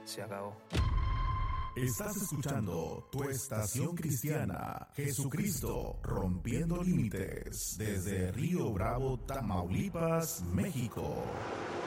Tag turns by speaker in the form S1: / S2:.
S1: Se acabó.
S2: Estás escuchando tu estación cristiana, Jesucristo Rompiendo Límites, desde Río Bravo, Tamaulipas, México.